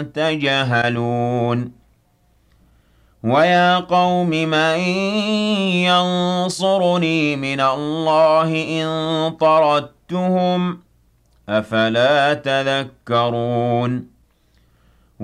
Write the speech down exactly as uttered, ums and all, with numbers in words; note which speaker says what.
Speaker 1: تَجْهَلُونَ وَيَا قَوْمِ مَن يَنصُرُنِي مِنَ اللَّهِ إِن طَرَدتُّهُمْ ۚ أَفَلَا تَذَكَّرُونَ